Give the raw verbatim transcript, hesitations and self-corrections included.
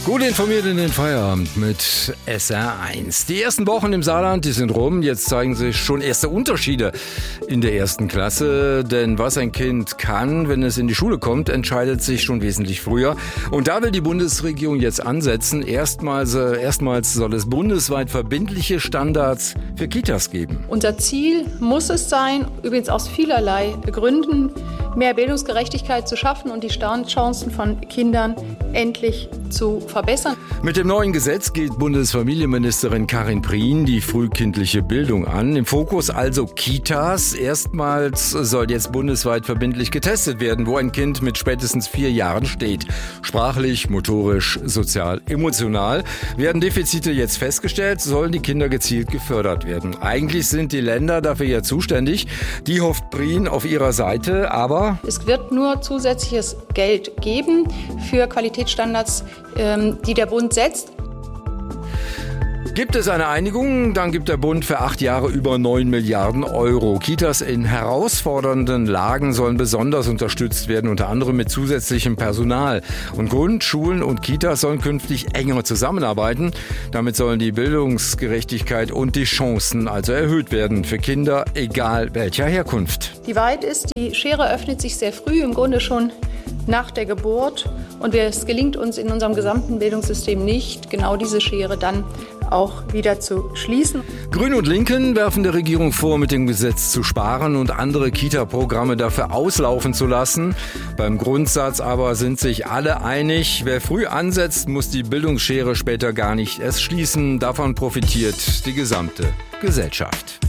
Gut informiert in den Feierabend mit S R eins. Die ersten Wochen im Saarland, die sind rum. Jetzt zeigen sich schon erste Unterschiede in der ersten Klasse. Denn was ein Kind kann, wenn es in die Schule kommt, entscheidet sich schon wesentlich früher. Und da will die Bundesregierung jetzt ansetzen. Erstmals, äh, erstmals soll es bundesweit verbindliche Standards für Kitas geben. Unser Ziel muss es sein, übrigens aus vielerlei Gründen, mehr Bildungsgerechtigkeit zu schaffen und die Startchancen von Kindern endlich zu verbessern. Mit dem neuen Gesetz geht Bundesfamilienministerin Karin Prien die frühkindliche Bildung an. Im Fokus also Kitas. Erstmals soll jetzt bundesweit verbindlich getestet werden, wo ein Kind mit spätestens vier Jahren steht. Sprachlich, motorisch, sozial, emotional. Werden Defizite jetzt festgestellt, sollen die Kinder gezielt gefördert werden. Eigentlich sind die Länder dafür ja zuständig. Die hofft Prien auf ihrer Seite, aber es wird nur zusätzliches Geld geben für Qualitätsstandards, die der Bund setzt. Gibt es eine Einigung, dann gibt der Bund für acht Jahre über neun Milliarden Euro. Kitas in herausfordernden Lagen sollen besonders unterstützt werden, unter anderem mit zusätzlichem Personal. Und Grundschulen und Kitas sollen künftig enger zusammenarbeiten. Damit sollen die Bildungsgerechtigkeit und die Chancen also erhöht werden für Kinder, egal welcher Herkunft. Die Wahrheit ist, die Schere öffnet sich sehr früh, im Grunde schon nach der Geburt. Und es gelingt uns in unserem gesamten Bildungssystem nicht, genau diese Schere dann auch wieder zu schließen. Grüne und Linken werfen der Regierung vor, mit dem Gesetz zu sparen und andere Kita-Programme dafür auslaufen zu lassen. Beim Grundsatz aber sind sich alle einig, wer früh ansetzt, muss die Bildungsschere später gar nicht erst schließen. Davon profitiert die gesamte Gesellschaft.